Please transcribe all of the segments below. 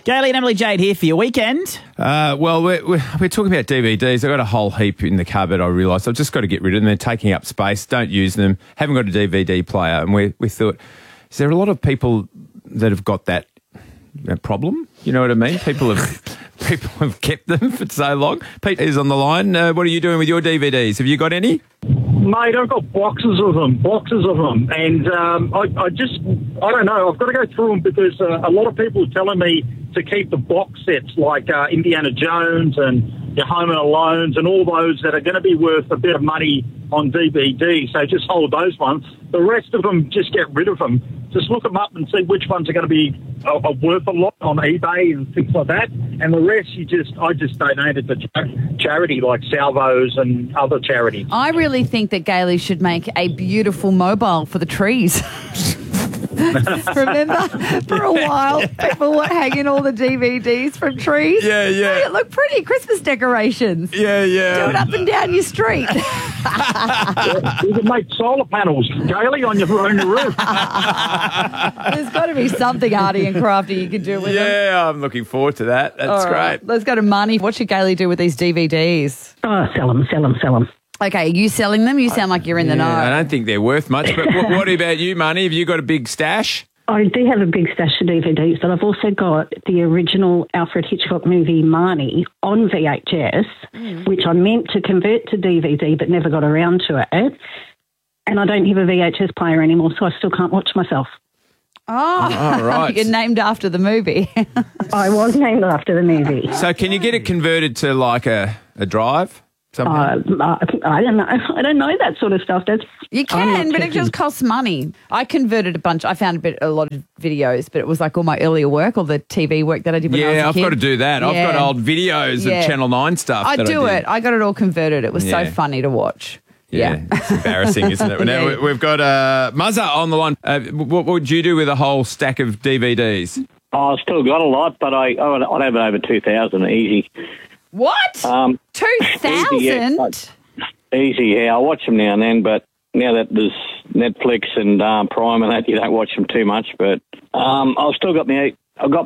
Gailey and Emily Jade here for your weekend. Well, we're talking about DVDs. I've got a whole heap in the cupboard, I realised. I've just got to get rid of them. They're taking up space. Don't use them. Haven't got a DVD player. And we thought, is there a lot of people that have got that problem? You know what I mean? People have kept them for so long. Pete is on the line. What are you doing with your DVDs? Have you got any? Mate, I've got boxes of them. And I don't know, I've got to go through them because a lot of people are telling me to keep the box sets like Indiana Jones and your Home and Alones and all those that are going to be worth a bit of money on DVD. So just hold those ones. The rest of them, just get rid of them. Just look them up and see which ones are going to be worth a lot on eBay and things like that. And the rest, I just donate it to charity like Salvos and other charities. I really think that Gailey should make a beautiful mobile for the trees. Remember, for a while, people were hanging all the DVDs from trees. Yeah. Hey, it looked pretty. Christmas decorations. Yeah. Do it up and down your street. You can make solar panels, Gailey, on your roof. There's got to be something arty and crafty you can do with them. Yeah, I'm looking forward to that. That's All right, great. let's go to Marnie. What should Gailey do with these DVDs? Oh, sell them. Okay, are you selling them? You sound like you're in the know. I don't think they're worth much. But what about you, Marnie? Have you got a big stash? I do have a big stash of DVDs, but I've also got the original Alfred Hitchcock movie Marnie on VHS, which I meant to convert to DVD but never got around to it. And I don't have a VHS player anymore, so I still can't watch myself. Oh, right. You're named after the movie. I was named after the movie. So can you get it converted to like a drive? I don't know. I don't know that sort of stuff. You can, but it just costs money. I converted a bunch. I found a lot of videos, but it was like all my earlier work, all the TV work that I did when I was a I've kid. got to do that. Yeah. I've got old videos of Channel 9 stuff. I do it. I got it all converted. It was so funny to watch. Yeah. It's embarrassing, isn't it? Now, Yeah. we've got Muzza on the line. What would you do with a whole stack of DVDs? I've still got a lot, but I'd have it over 2,000 easy. What? 2,000? Easy, yeah. I watch them now and then, but now that there's Netflix and Prime and that, you don't watch them too much. But I've still got my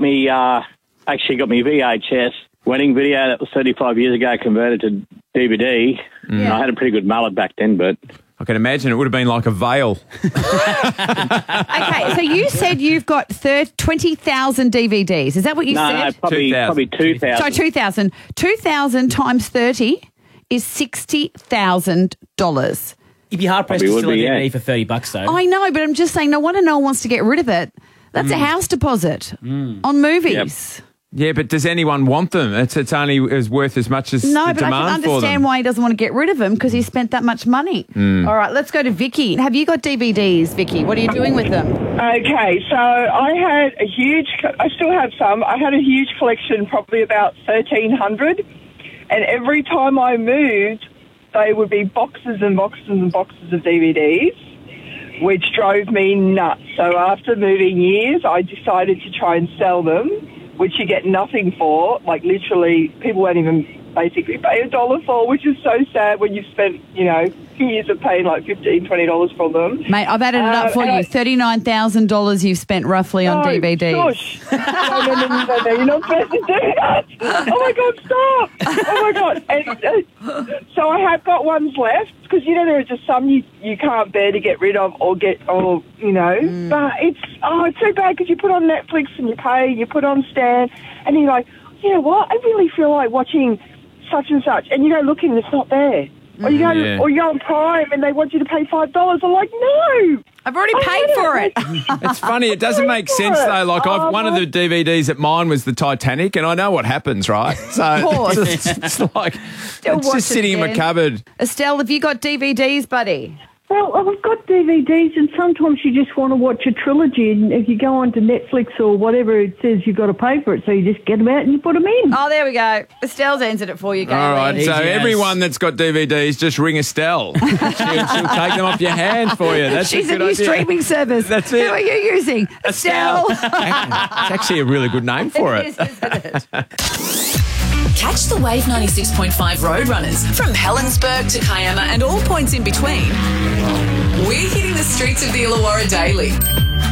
VHS wedding video that was 35 years ago converted to DVD. And I had a pretty good mullet back then, but I can imagine it would have been like a veil. Okay, so you said you've got 20,000 DVDs. Is that what you said? No, probably 2,000. Sorry, 2,000. 2,000 times 30 is $60,000. You'd be hard-pressed to sell a DVD for $30, though. I know, but I'm just saying, no one wants to get rid of it. That's a house deposit on movies. Yeah, but does anyone want them? It's only worth as much as the No, but I demand can for them. understand why he doesn't want to get rid of them because he spent that much money. All right, let's go to Vicky. Have you got DVDs, Vicky? What are you doing with them? Okay, so I still have some. I had a huge collection, probably about 1,300. And every time I moved, they would be boxes and boxes and boxes of DVDs, which drove me nuts. So after moving years, I decided to try and sell them, which you get nothing for. Like literally, people won't even basically pay $1 for, which is so sad when you've spent, years of paying like $15, $20 for them. Mate, I've added it up for you. $39,000 you've spent roughly on DVDs. Shush. No, you're not supposed to do that. Oh, my God, stop. Oh, my God. And, so I have got ones left because, there are just some you can't bear to get rid of but it's so bad because you put on Netflix and you pay, you put on Stan, and you're like, you know what, I really feel like watching such and such, and you go looking and it's not there. Or you go on Prime and they want you to pay $5. I'm like, no. I've already paid for it. It's funny. It doesn't make sense, though. Like, one of the DVDs at mine was the Titanic, and I know what happens, right? So Of course. it's like, Still it's watch just it sitting in my again. cupboard. Estelle, have you got DVDs, buddy? Well, I've got DVDs, and sometimes you just want to watch a trilogy, and if you go onto Netflix or whatever, it says you've got to pay for it, so you just get them out and you put them in. Oh, there we go. Estelle's answered it for you, Gailey. All right, so Easy as. everyone that's got DVDs, just ring Estelle. she'll take them off your hands for you. That's She's a a good new idea. streaming service. That's it. Who are you using? Estelle. It's actually a really good name for it. It is, isn't it? Catch the Wave 96.5 Roadrunners from Helensburgh to Kiama and all points in between. We're hitting the streets of the Illawarra daily.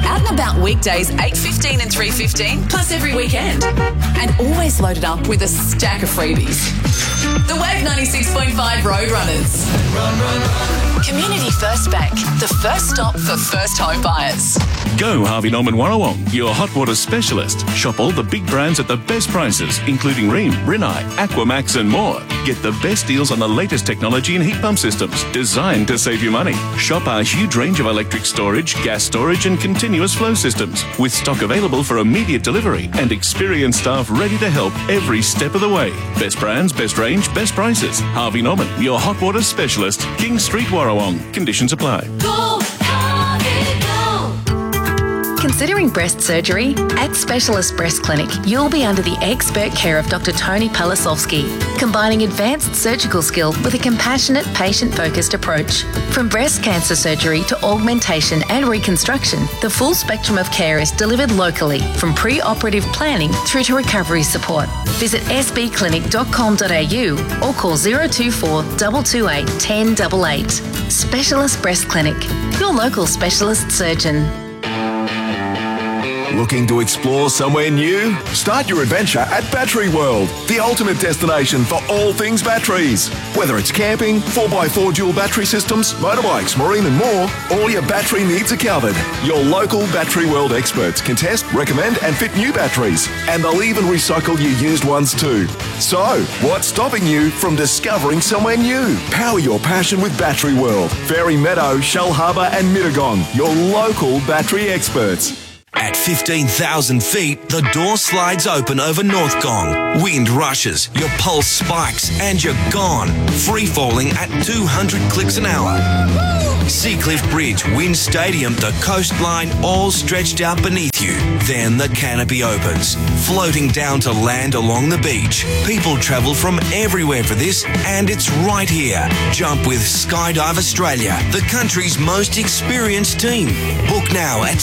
Out and about weekdays 8:15 and 3:15, plus every weekend. And always loaded up with a stack of freebies. The Wave 96.5 Roadrunners. Community First Bank, the first stop for first home buyers. Go Harvey Norman Warrawong, your hot water specialist. Shop all the big brands at the best prices, including Rheem, Rinnai, Aquamax and more. Get the best deals on the latest technology and heat pump systems, designed to save you money. Shop our huge range of electric storage, gas storage and continuous flow systems, with stock available for immediate delivery and experienced staff ready to help every step of the way. Best brands, best range, best prices. Harvey Norman, your hot water specialist. King Street, Warrawong. Conditions apply. Go, Harvey, go. Considering breast surgery? At Specialist Breast Clinic, you'll be under the expert care of Dr. Tony Palasovsky, combining advanced surgical skill with a compassionate, patient-focused approach. From breast cancer surgery to augmentation and reconstruction, the full spectrum of care is delivered locally, from pre-operative planning through to recovery support. Visit sbclinic.com.au or call 024 228 1088. Specialist Breast Clinic, your local specialist surgeon. Looking to explore somewhere new? Start your adventure at Battery World, the ultimate destination for all things batteries. Whether it's camping, 4x4 dual battery systems, motorbikes, marine and more, all your battery needs are covered. Your local Battery World experts can test, recommend and fit new batteries, and they'll even recycle your used ones too. So, what's stopping you from discovering somewhere new? Power your passion with Battery World. Fairy Meadow, Shell Harbour and Mittagong, your local battery experts. At 15,000 feet, the door slides open over North Gong. Wind rushes, your pulse spikes, and you're gone. Free falling at 200 clicks an hour. Seacliff Bridge, Wind Stadium, the coastline, all stretched out beneath you. Then the canopy opens, floating down to land along the beach. People travel from everywhere for this, and it's right here. Jump with Skydive Australia, the country's most experienced team. Book now at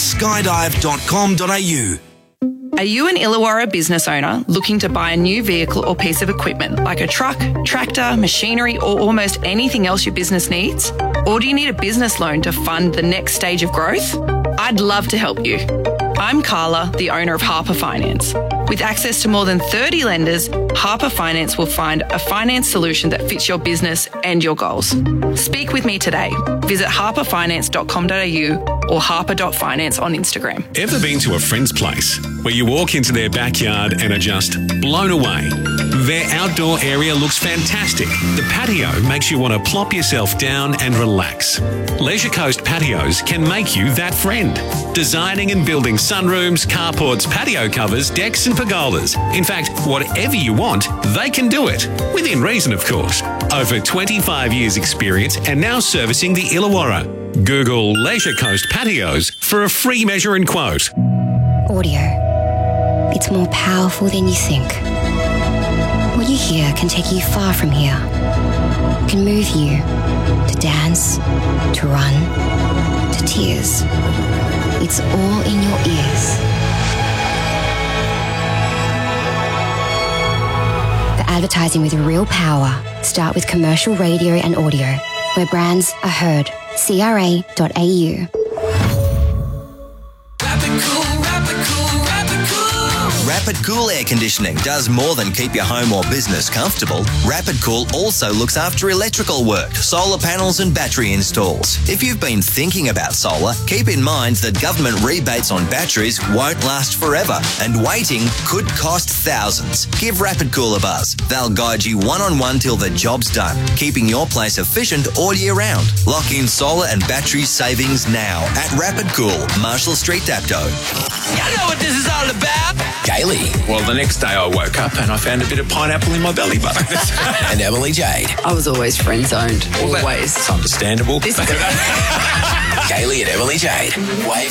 skydive.com.au. Are you an Illawarra business owner looking to buy a new vehicle or piece of equipment like a truck, tractor, machinery or almost anything else your business needs? Or do you need a business loan to fund the next stage of growth? I'd love to help you. I'm Carla, the owner of Harper Finance. With access to more than 30 lenders, Harper Finance will find a finance solution that fits your business and your goals. Speak with me today. Visit harperfinance.com.au or harper.finance on Instagram. Ever been to a friend's place where you walk into their backyard and are just blown away? Their outdoor area looks fantastic. The patio makes you want to plop yourself down and relax. Leisure Coast Patios can make you that friend. Designing and building sunrooms, carports, patio covers, decks and pergolas. In fact, whatever you want, they can do it. Within reason, of course. Over 25 years experience and now servicing the Illawarra. Google Leisure Coast Patios for a free measure and quote. Audio. It's more powerful than you think. What you hear can take you far from here. It can move you to dance, to run, to tears. It's all in your ears. The advertising with real power. Start with commercial radio and audio, where brands are heard. CRA.au. Rapid Cool Air Conditioning does more than keep your home or business comfortable. Rapid Cool also looks after electrical work, solar panels and battery installs. If you've been thinking about solar, keep in mind that government rebates on batteries won't last forever and waiting could cost thousands. Give Rapid Cool a buzz. They'll guide you one-on-one till the job's done, keeping your place efficient all year round. Lock in solar and battery savings now at Rapid Cool, Marshall Street, Dapto. You know what this is all about? Gaily. Well, the next day I woke up and I found a bit of pineapple in my belly button. And Emily Jade. I was always friend zoned. Always. It's understandable. Gaily and Emily Jade. Wave